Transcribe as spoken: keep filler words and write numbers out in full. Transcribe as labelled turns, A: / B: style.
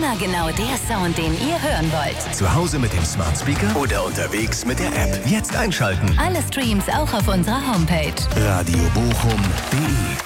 A: Immer genau der Sound, den ihr hören wollt.
B: Zu Hause mit dem Smart Speaker oder unterwegs mit der App. Jetzt einschalten.
A: Alle Streams auch auf unserer Homepage.
B: radio bochum punkt de